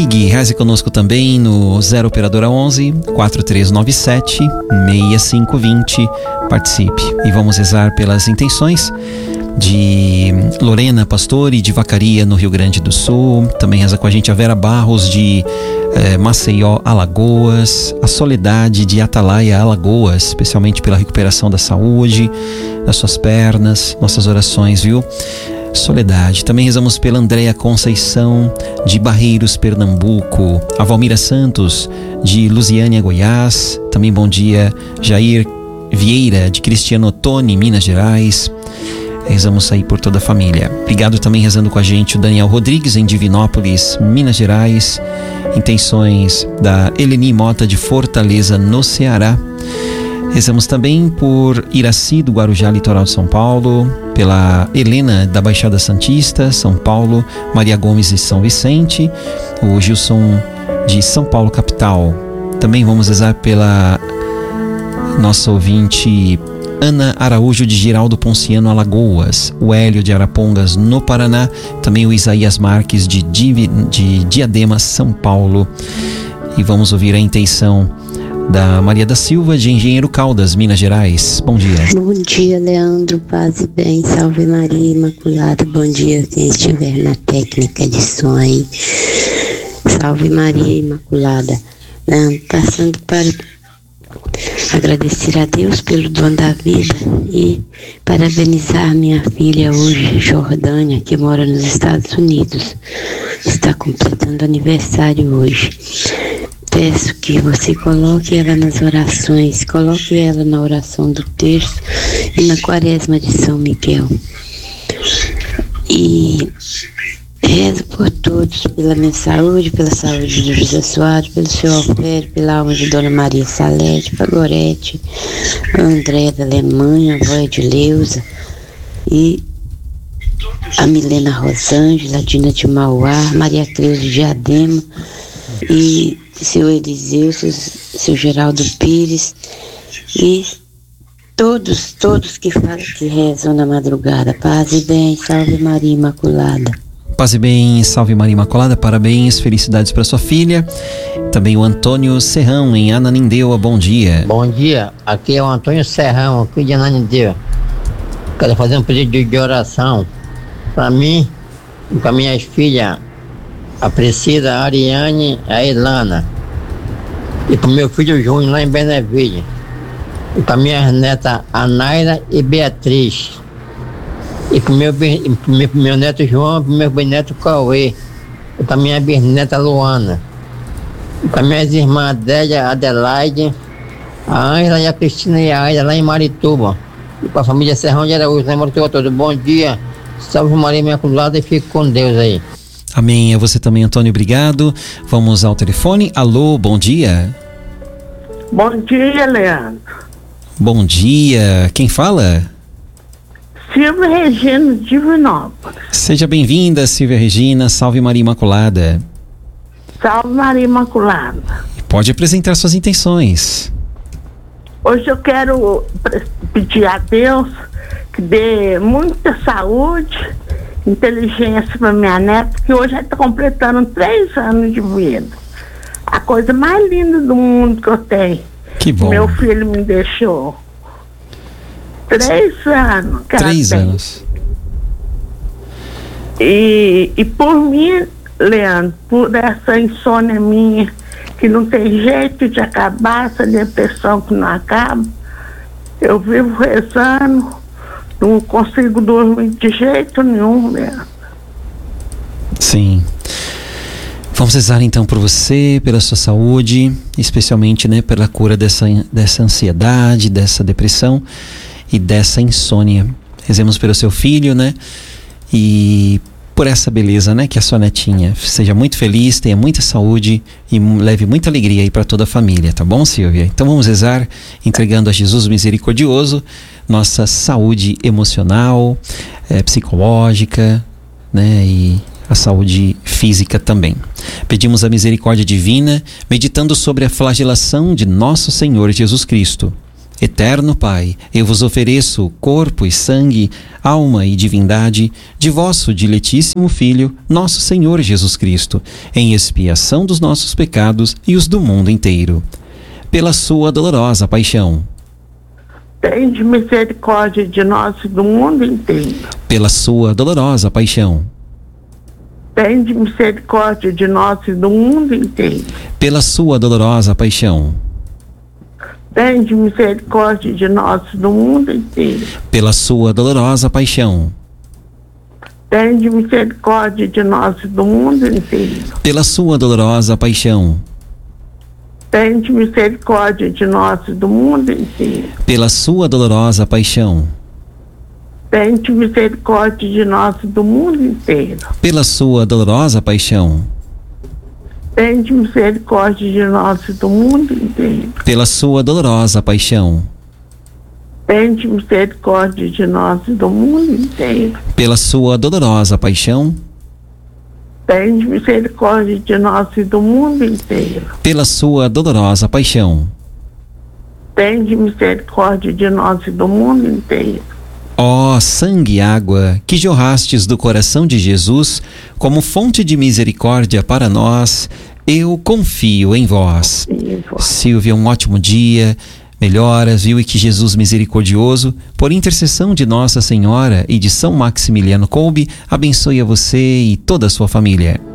Ligue, reze conosco também no 0 operadora 11 4397 6520. Participe e vamos rezar pelas intenções de Lorena Pastore de Vacaria, no Rio Grande do Sul. Também reza com a gente a Vera Barros de Maceió, Alagoas, a Soledade de Atalaia, Alagoas, especialmente pela recuperação da saúde, das suas pernas. Nossas orações, viu? Soledade. Também rezamos pela Andréa Conceição de Barreiros, Pernambuco, a Valmira Santos de Lusiânia, Goiás. Também bom dia, Jair Vieira de Cristiano Ottoni, Minas Gerais. Rezamos aí por toda a família. Obrigado também rezando com a gente o Daniel Rodrigues em Divinópolis, Minas Gerais. Intenções da Eleni Mota de Fortaleza, no Ceará. Rezamos também por Iraci do Guarujá, litoral de São Paulo, pela Helena da Baixada Santista, São Paulo, Maria Gomes de São Vicente, o Gilson de São Paulo, capital. Também vamos rezar pela nossa ouvinte Ana Araújo de Giraldo Ponciano, Alagoas, o Hélio de Arapongas, no Paraná, também o Isaías Marques de Diadema, São Paulo. E vamos ouvir a intenção da Maria da Silva de Engenheiro Caldas, Minas Gerais. Bom dia. Bom dia, Leandro, paz e bem, salve Maria Imaculada. Bom dia quem estiver na técnica de som aí. Salve Maria Imaculada. Leandro, passando para agradecer a Deus pelo dom da vida e parabenizar minha filha hoje, Jordânia, que mora nos Estados Unidos. Está completando aniversário hoje. Peço que você coloque ela nas orações, coloque ela na oração do terço e na quaresma de São Miguel. E rezo por todos, pela minha saúde, pela saúde do José Soares, pelo seu Alfredo, pela alma de Dona Maria Salete, para Gorete, a André da Alemanha, a avó Edileuza e a Milena Rosângela, a Dina de Mauá, Maria Creuza de Diadema e seu Eliseu, seu Geraldo Pires e todos que rezam na madrugada. Paz e bem, salve Maria Imaculada. Paz e bem, salve Maria Imaculada, parabéns, felicidades para sua filha. Também o Antônio Serrão em Ananindeua, bom dia. Bom dia, aqui é o Antônio Serrão, aqui de Ananindeua. Quero fazer um pedido de oração para mim e para minhas filhas, a Priscila, a Ariane, a Ilana, e para o meu filho Júnior lá em Beneville, e para minhas netas, a Naira e Beatriz, e para o meu neto João, para o meu bisneto Cauê, e para minha bisneta Luana, e para minhas irmãs Adélia, Adelaide, a Ângela e a Cristina e a Aida lá em Marituba, e para a família Serrão de Araújo, lá em Marituba todo. Bom dia, salve Maria Imaculada e fique com Deus aí. Amém, a você também, Antônio, obrigado. Vamos ao telefone. Alô, bom dia. Bom dia, Leandro. Bom dia, quem fala? Silvia Regina de Divinópolis. Seja bem-vinda, Silvia Regina, salve Maria Imaculada. Salve Maria Imaculada. Pode apresentar suas intenções. Hoje eu quero pedir a Deus que dê muita saúde, inteligência para minha neta, que hoje está completando 3 anos de vida. A coisa mais linda do mundo que eu tenho. Que bom. Meu filho me deixou. 3 anos. 3 anos. E por mim, Leandro, por essa insônia minha, que não tem jeito de acabar, essa depressão que não acaba, eu vivo rezando, não consigo dormir de jeito nenhum, Leandro. Sim. Vamos rezar então por você, pela sua saúde, especialmente, né, pela cura dessa ansiedade, dessa depressão e dessa insônia. Rezemos pelo seu filho, né? E por essa beleza, né, que é a sua netinha. Seja muito feliz, tenha muita saúde e leve muita alegria aí para toda a família, tá bom, Silvia? Então vamos rezar entregando a Jesus misericordioso nossa saúde emocional, psicológica, né, e a saúde física também. Pedimos a misericórdia divina, meditando sobre a flagelação de nosso Senhor Jesus Cristo. Eterno Pai, eu vos ofereço corpo e sangue, alma e divindade de vosso diletíssimo Filho, nosso Senhor Jesus Cristo, em expiação dos nossos pecados e os do mundo inteiro. Pela sua dolorosa paixão. Tende misericórdia de nós e do mundo inteiro. Pela sua dolorosa paixão. Tende misericórdia de nós e do mundo inteiro. Pela sua dolorosa paixão. Tende misericórdia de nós e do mundo inteiro. Pela sua dolorosa paixão. Tende misericórdia de nós e do mundo inteiro. Pela sua dolorosa paixão. Tende misericórdia de nós e do mundo inteiro. Pela sua dolorosa paixão. Tende misericórdia de nós e do mundo inteiro. Pela sua dolorosa paixão. Tende misericórdia de nós e do mundo inteiro. Pela sua dolorosa paixão. Tende misericórdia de nós e do mundo inteiro. Pela sua dolorosa paixão. Tende misericórdia de nós e do mundo inteiro. Pela sua dolorosa paixão. Tende misericórdia de nós e do mundo inteiro. Ó sangue e água que jorrastes do coração de Jesus como fonte de misericórdia para nós, eu confio em vós. Silvia, um ótimo dia, melhoras, viu? E que Jesus misericordioso, por intercessão de Nossa Senhora e de São Maximiliano Kolbe, abençoe a você e toda a sua família.